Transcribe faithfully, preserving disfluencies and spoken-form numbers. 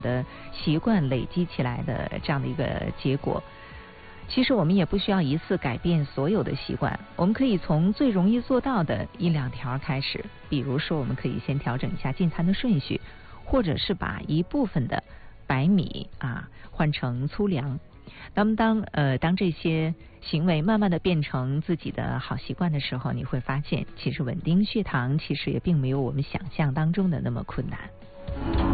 的习惯累积起来的这样的一个结果。其实我们也不需要一次改变所有的习惯，我们可以从最容易做到的一两条开始。比如说，我们可以先调整一下进餐的顺序，或者是把一部分的白米啊换成粗粮。那么当呃当这些行为慢慢的变成自己的好习惯的时候，你会发现，其实稳定血糖其实也并没有我们想象当中的那么困难。